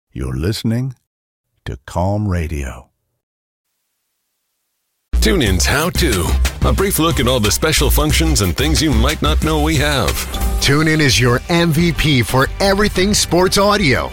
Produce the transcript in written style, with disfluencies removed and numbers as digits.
You're listening to Calm Radio. TuneIn's How To. A brief look at all the special functions and things you might not know we have. TuneIn is your MVP for everything sports audio.